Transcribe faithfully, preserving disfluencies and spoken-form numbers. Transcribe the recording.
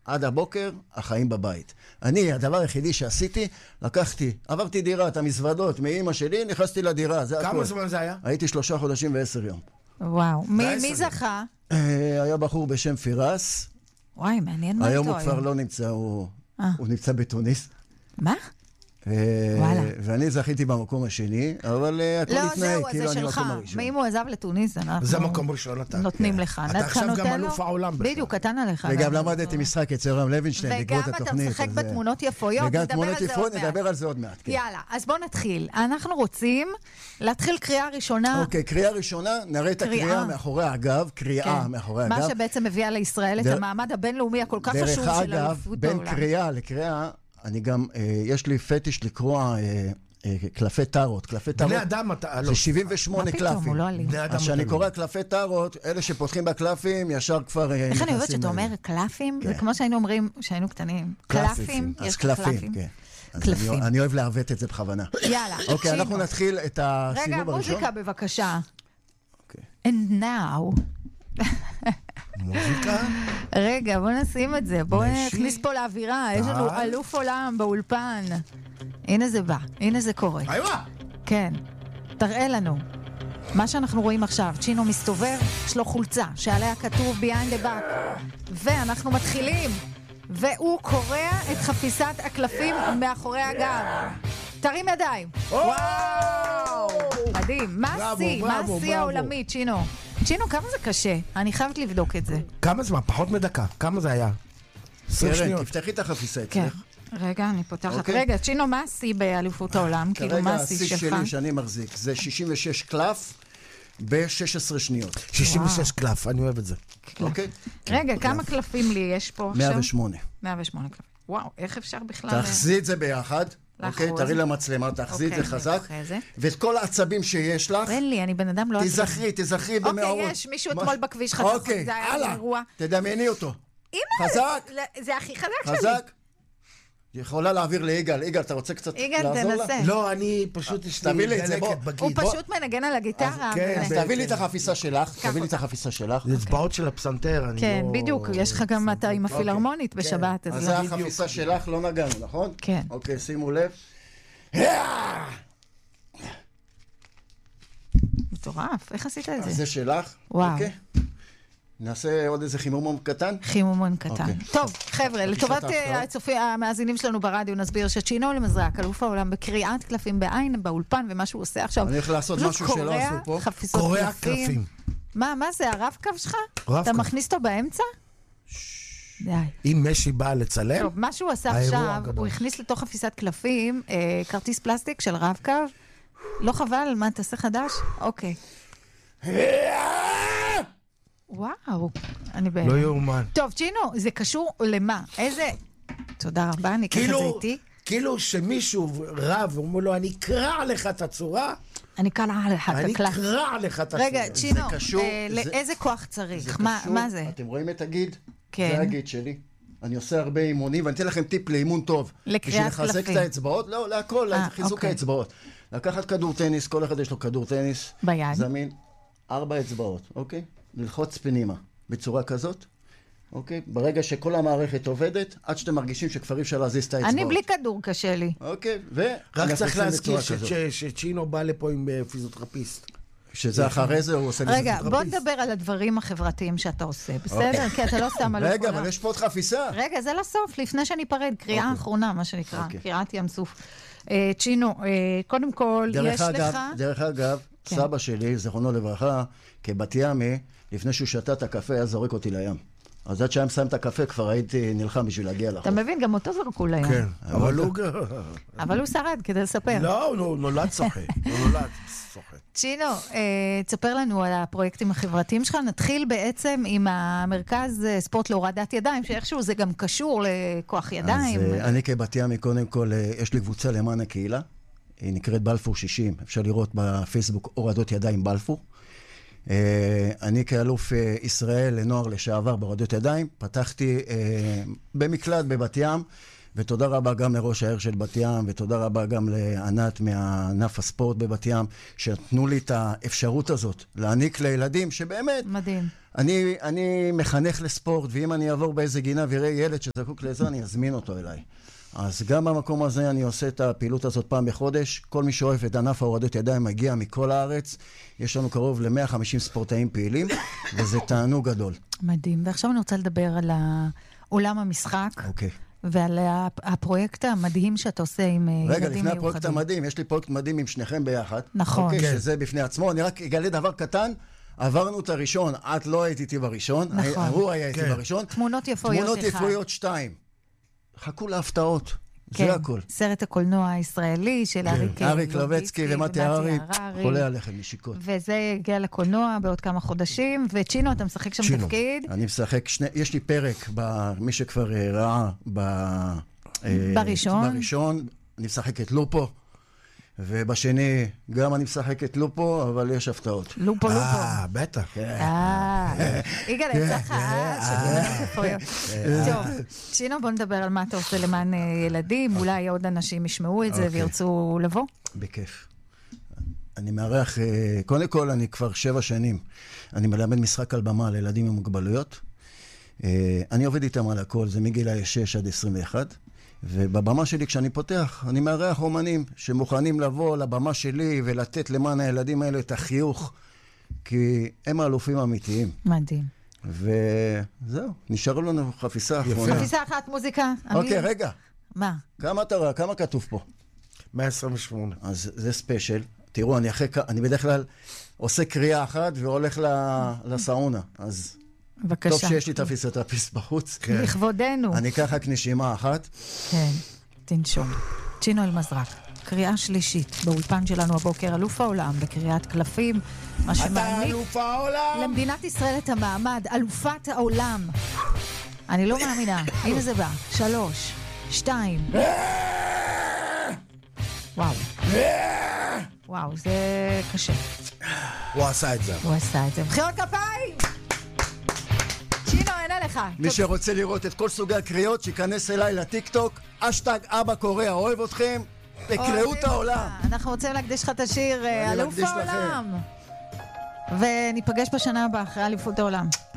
עד הבוקר, החיים בבית. אני, הדבר היחידי שעשיתי, לקחתי, עברתי דירה, את המזוודות מאמא שלי, נכנסתי לדירה. כמה זמן זה היה? הייתי שלושה חודשים ועשר יום. וואו, מי זכה? היה בחור בשם פירס. וואי, מעניין מה היום איתו הוא כבר לא נמצא, הוא נמצא בתוניס. מה? ואני זכיתי במקום השני, אבל הכל התנהג, כאילו אני מקום הראשון. אם הוא עזב לתוניס, אנחנו... זה מקום ראשון אתה. נותנים לך. אתה עכשיו גם אלוף העולם בכלל. בדיוק, קטן עליך. וגם למדתי משחק אצל רם לוינשטיין, בעקבות התוכנית. וגם אתה משחק בתמונות יפויות, וגם תמונות יפות, נדבר על זה עוד מעט. יאללה, אז בוא נתחיל. אנחנו רוצים להתחיל קריאה ראשונה. אוקיי, קריאה ראשונה, נראה את הקריאה מאחורי הגב, קריאה מאחורי הגב. מה שבעצם מביאה לישראל את המעמד הבינלאומי הכל כך חשוב של אליפות העולם. בין קריאה לקריאה אני גם, יש לי פטיש לקרוא קלפי טארות. קלפי טארות. בני אדם אתה... זה שבעים ושמונה קלפים. מה פתאום, הוא לא עלים. אז כשאני קורא קלפי טארות, אלה שפותחים בקלפים, ישר כבר... איך אני אוהבת שאתה אומר קלפים? זה כמו שהיינו אומרים, שהיינו קטנים. קלפים, יש קלפים. קלפים. אני אוהב לעוות את זה בכוונה. יאללה. אוקיי, אנחנו נתחיל את הסיבוב הראשון. רגע, מוזיקה בבקשה. And now... מוזיקה? רגע, בוא נשים את זה. בוא נכניס פה לאווירה. יש לנו אלוף עולם באולפן. הנה זה בא, הנה זה קורה. איווה! כן, תראה לנו. מה שאנחנו רואים עכשיו, צ'ינו מסתובב, יש לו חולצה שעליה כתוב behind the back. ואנחנו מתחילים. והוא קורע את חפיסת הקלפים מאחורי הגב. תרים ידיים. וואו! מדהים. מה השיא? מה השיא העולמי, צ'ינו? צ'ינו, כמה זה קשה? אני חייבת לבדוק את זה. כמה זמן? פחות מדקה. כמה זה היה? עשרים שניות. תפתחי את החפיסה כן. אצלך. רגע, אני פותחת. רגע, צ'ינו, מה השיא באליפות העולם? כאילו, מה השיא שלך? כרגע השיא שלי שאני מחזיק. זה שישים ושש קלף ב-שש עשרה שניות. שישים ושש קלף, אני אוהב את זה. אוקיי? רגע, כמה קלפים לי יש פה עכשיו? מאה ושמונה. מאה ושמונה קלפים. וואו, איך אפשר בכלל... תחזי את זה ביחד. אוקיי, תראי למצלמה, תחזי את זה חזק. ואת כל העצבים שיש לך... אין לי, אני בן אדם לא... תזכרי, תזכרי במאורות. אוקיי, יש מישהו אתמול בכביש חתוך. אוקיי, הלאה. תדמייני אותו. חזק. זה הכי חזק שלי. חזק. יכולה להעביר ליגאל. יגאל, אתה רוצה קצת לעזור לה? יגאל, תנסה. לא, אני פשוט יש לי דלקת בגיד. הוא פשוט מנגן על הגיטרה. אז תביא לי את החפיסה שלך. תביא לי את החפיסה שלך. זה אצבעות של הפסנתר. כן, בדיוק. יש לך גם אתה עם הפילהרמונית בשבת. אז זה החפיסה שלך, לא נגענו, נכון? כן. אוקיי, שימו לב. מטורף, איך עשית את זה? אז זה שלך. וואו. נעשה עוד איזה חימומון קטן? חימומון קטן. טוב, חבר'ה, לטובת המאזינים שלנו ברדיו נסביר שצ'ינו למזרק, אלוף העולם בקריאת קלפים בעין, באולפן, ומה שהוא עושה עכשיו. אני הולך לעשות משהו שלא עשו פה. קורע קלפים. מה, מה זה, הרב-קו שלך? אתה מכניס אותו באמצע? די. אם משי בא לצלם? טוב, מה שהוא עשה עכשיו, הוא הכניס לתוך חפיסת קלפים, כרטיס פלסטיק של רב-קו. לא חבל, מה, תעשה חדש? אוקיי. וואו, אני באמת. לא יאומן. טוב, צ'ינו, זה קשור למה? איזה... תודה רבה, אני אקח את זה איתי. כאילו שמישהו רב, הוא אומר לו, אני אקרע לך את הצורה. אני אקרע לך את הקלף. אני אקרע לך את הצורה. רגע, צ'ינו, לאיזה כוח צריך? מה זה? אתם רואים את הגיד? כן. זה הגיד שלי. אני עושה הרבה אימונים, ואני אתן לכם טיפ לאימון טוב. לקריאת קלפים. בשביל לחזק את האצבעות, לא, להכל, לחיזוק האצבעות. לקחת כדור טניס, כל אחד יש לו כדור טניס. ביד. זמין, ארבע אצבעות, אוקיי? ללחוץ פנימה, בצורה כזאת, אוקיי? ברגע שכל המערכת עובדת, עד שאתם מרגישים שכבר אפשר להזיז את האצבעות. אני בלי כדור קשה לי. אוקיי, ו... רק צריך להזכיר שצ'ינו בא לפה עם פיזיותרפיסט. שזה אחרי זה הוא עושה לי רגע, בוא נדבר על הדברים החברתיים שאתה עושה, בסדר? כי אתה לא שם על... רגע, אבל יש פה עוד חפיסה. רגע, זה לסוף, לפני שאני פרד, קריאה האחרונה, מה שנקרא, קריאת ים סוף. צ'ינו, קודם כל, יש לך... דרך אגב, סבא שלי, זכרונו לברכה, כבת ימי, לפני שהוא שתה את הקפה, היה זורק אותי לים. אז עד שהיה מסיים את הקפה, כבר הייתי נלחם בשביל להגיע לחוף. אתה מבין, גם אותו זרקו לים. כן, אבל הוא... אבל הוא שרד, כדי לספר. לא, הוא נולד שוחה. הוא נולד שוחה. צ'ינו, תספר לנו על הפרויקטים החברתיים שלך. נתחיל בעצם עם המרכז ספורט להורדת ידיים, שאיכשהו זה גם קשור לכוח ידיים. אז אני כבת ימי, קודם כל, יש לי קבוצה למען הקהילה. היא נקראת בלפור שישים. אפשר לראות בפייסבוק הורדות ידיים בלפור. אני כאלוף ישראל לנוער לשעבר בהורדות ידיים, פתחתי במקלט בבת ים, ותודה רבה גם לראש העיר של בת ים, ותודה רבה גם לענת מענף הספורט בבת ים, שנתנו לי את האפשרות הזאת, להעניק לילדים שבאמת... מדהים. אני, אני מחנך לספורט, ואם אני אעבור באיזה גינה ויראה ילד שזקוק לעזרה, אני אזמין אותו אליי. אז גם במקום הזה אני עושה את הפעילות הזאת פעם בחודש. כל מי שאוהב את ענף ההורדות ידיים מגיע מכל הארץ. יש לנו קרוב ל-מאה וחמישים ספורטאים פעילים, וזה תענוג גדול. מדהים. ועכשיו אני רוצה לדבר על עולם המשחק. אוקיי. ועל הפרויקט המדהים שאתה עושה עם ילדים מיוחדים. רגע, לפני הפרויקט המדהים, יש לי פרויקט מדהים עם שניכם ביחד. נכון. אוקיי, כן. שזה בפני עצמו. אני רק אגלה דבר קטן. עברנו את הראשון, את לא היית איתי בראשון. נכון. הוא היה איתי כן. בראשון. תמונות יפויות תמונות אחד. יפויות שתיים. חכו להפתעות. כן, זה הכל. סרט הקולנוע הישראלי של אריק אריק לובצקי ומתי הררי, חולה עליכם נשיקות. וזה הגיע לקולנוע בעוד כמה חודשים, וצ'ינו, אתה משחק שם צ'ינו. תפקיד? אני משחק, שני, יש לי פרק, מי שכבר אה, ראה, ב, אה, בראשון. בראשון, אני משחק את לופו, ובשני גם אני משחק את לופו, אבל יש הפתעות. לופו, לופו. אה, בטח. אה, יגאל, יצא לך אה, שתמונות יפויות. טוב, צ'ינו, בוא נדבר על מה אתה עושה למען ילדים, אולי עוד אנשים ישמעו את זה וירצו לבוא. בכיף. אני מארח, קודם כל אני כבר שבע שנים, אני מלמד משחק על במה לילדים עם מוגבלויות. אני עובד איתם על הכל, זה מגיל שש עד עשרים ואחת. ובבמה שלי כשאני פותח, אני מארח אומנים שמוכנים לבוא לבמה שלי ולתת למען הילדים האלה את החיוך, כי הם האלופים האמיתיים. מדהים. וזהו, נשארו לנו חפיסה אחרונה. חפיסה אחת מוזיקה. אוקיי, רגע. מה? כמה אתה רואה? כמה כתוב פה? מאה עשרים ושמונה. אז זה ספיישל. תראו, אני אחרי, אני בדרך כלל עושה קריאה אחת והולך לסאונה. אז בבקשה. טוב שיש לי את הפיזיותרפיסט בחוץ. לכבודנו. אני אקח רק נשימה אחת. כן, תנשום. צ'ינו אלמזרק, קריאה שלישית באולפן שלנו הבוקר, אלוף העולם בקריאת קלפים, מה אתה שמעניק אלוף העולם! למדינת ישראל את המעמד, אלופת העולם. אני לא מאמינה. הנה זה בא. שלוש, שתיים. וואו. וואו, זה קשה. הוא עשה את זה. הוא עשה את זה. מחיאות כפיים! צ'ינו, אין עליך. מי שרוצה לראות את כל סוגי הקריאות, שיכנס אליי לטיק-טוק, אשטג אבא קוריאה, אוהב אתכם, תקראו את העולם. אנחנו רוצים להקדיש לך את השיר אלוף העולם. וניפגש בשנה הבאה אחרי אליפות העולם.